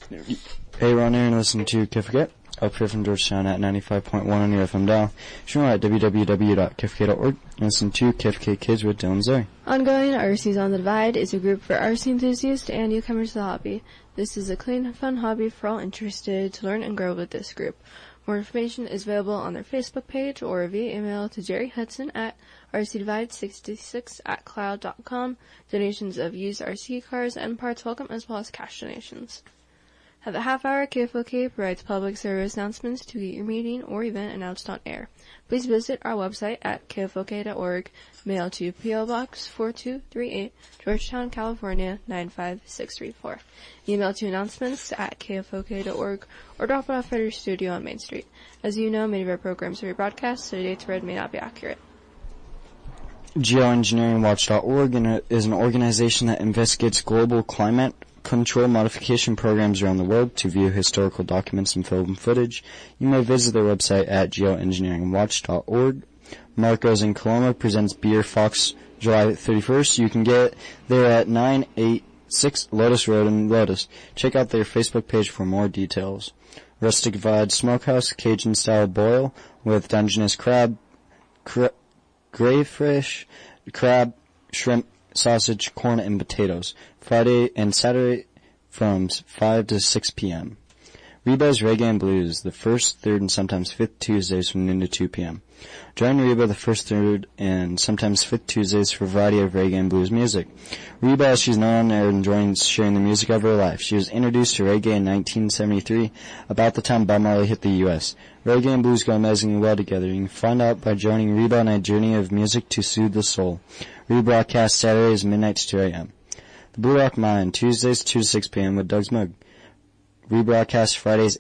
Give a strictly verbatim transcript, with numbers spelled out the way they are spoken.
Hey, Ron Aaron, listen to Kifkit, up here from Georgetown at ninety-five point one on your F M dial. Stream at w w w dot kifkit dot org. Listen to Kifkit Kids with Dylan Zoe. Ongoing, R C's on the Divide is a group for R C enthusiasts and newcomers to the hobby. This is a clean, fun hobby for all interested to learn and grow with this group. More information is available on their Facebook page or via email to Jerry Hudson at r c divide sixty-six at cloud dot com. Donations of used R C cars and parts welcome, as well as cash donations. At the half hour, K F O K provides public service announcements to get your meeting or event announced on air. Please visit our website at k f o k dot org. Mail to P O Box four two three eight, Georgetown, California nine five six three four. Email to announcements at k f o k dot org or drop it off at our studio on Main Street. As you know, many of our programs are rebroadcast, so the dates read may not be accurate. geoengineering watch dot org is an organization that investigates global climate control modification programs around the world. To view historical documents and film footage, you may visit their website at geoengineering watch dot org. Marco's in Coloma presents Beer Fox July thirty-first. You can get there at nine eighty-six Lotus Road in Lotus. Check out their Facebook page for more details. Rustic Vide Smokehouse Cajun-style boil with Dungeness crab, cra- crayfish, crab, shrimp, sausage, corn, and potatoes. Friday and Saturday from five to six p.m. Reba's Reggae and Blues, the first, third, and sometimes fifth Tuesdays from noon to two p.m. Join Reba the first, third, and sometimes fifth Tuesdays for a variety of reggae and blues music. Reba, as she's known and enjoys sharing the music of her life. She was introduced to reggae in nineteen seventy-three, about the time Bob Marley hit the U S Reggae and blues go amazingly well together. You can find out by joining Reba on a journey of music to soothe the soul. Rebroadcast Saturdays midnight to two a.m. The Blue Rock Mine, Tuesdays two to six p.m. with Doug's Mug. Rebroadcast Fridays